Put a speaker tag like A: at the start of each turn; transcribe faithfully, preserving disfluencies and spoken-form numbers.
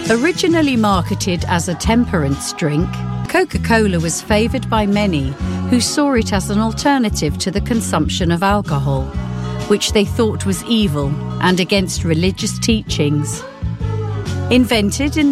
A: Originally marketed as a temperance drink, Coca-Cola was favoured by many who saw it as an alternative to the consumption of alcohol, which they thought was evil and against religious teachings. Invented in